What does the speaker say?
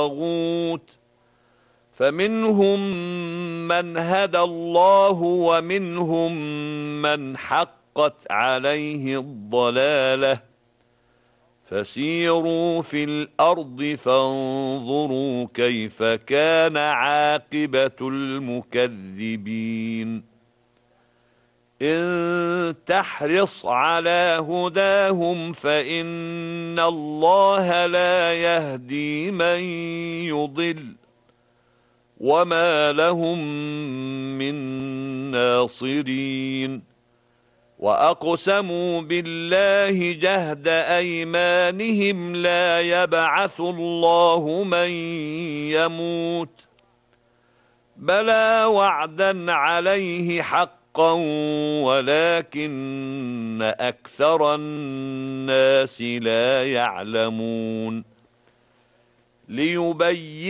الطاغوت فمنهم من هدى الله ومنهم من حقت عليه الضلالة فسيروا في الأرض فانظروا كيف كان عاقبة المكذبين إن تحرص على هداهم فإن الله لا يهدي من يضل وما لهم من ناصرين وأقسموا بالله جهد أيمانهم لا يبعث الله من يموت بلى وعدا عليه حقا ولكن أكثر الناس لا يعلمون ليبين